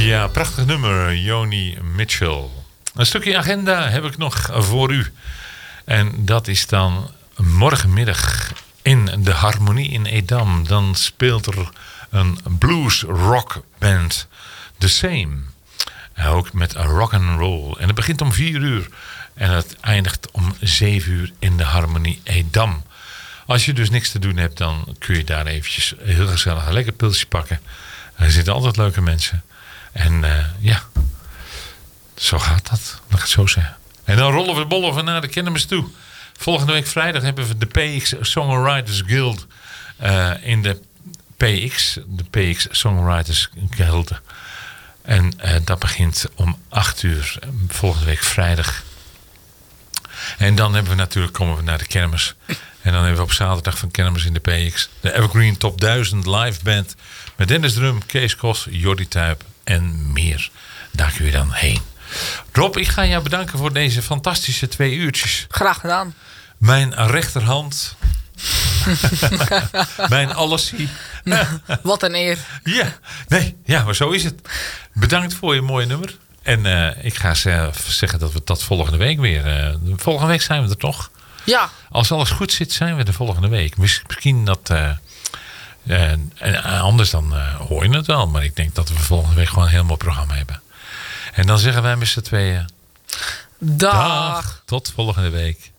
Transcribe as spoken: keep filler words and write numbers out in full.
Ja, prachtig nummer, Joni Mitchell. Een stukje agenda heb ik nog voor u. En dat is dan morgenmiddag in de Harmonie in Edam. Dan speelt er een blues rock band, The Same. Ook met rock and roll. En het begint om vier uur. En het eindigt om zeven uur in de Harmonie Edam. Als je dus niks te doen hebt, dan kun je daar eventjes heel gezellig een lekker pilsje pakken. Er zitten altijd leuke mensen. En uh, ja, zo gaat dat, laat ik het zo zeggen. En dan rollen we bollen van naar de kermis toe. Volgende week vrijdag hebben we de P X Songwriters Guild uh, in de P X, de P X Songwriters Guild. En uh, dat begint om acht uur volgende week vrijdag. En dan hebben we natuurlijk, komen we naar de kermis. En dan hebben we op zaterdag van kermis in de P X de Evergreen Top duizend live band. Met Dennis Drum, Kees Kos, Jordi Tuyp en meer. Daar kun je dan heen. Rob, ik ga jou bedanken voor deze fantastische twee uurtjes. Graag gedaan. Mijn rechterhand. Mijn allesie. Wat een eer. Ja, nee, ja, maar zo is het. Bedankt voor je mooie nummer. En uh, ik ga zeggen dat we dat volgende week weer... Uh, volgende week zijn we er toch? Ja. Als alles goed zit, zijn we de volgende week. Misschien dat... Uh, uh, uh, anders dan uh, hoor je het wel. Maar ik denk dat we volgende week gewoon een heel mooi programma hebben. En dan zeggen wij met z'n tweeën... Dag. Dag. Tot volgende week.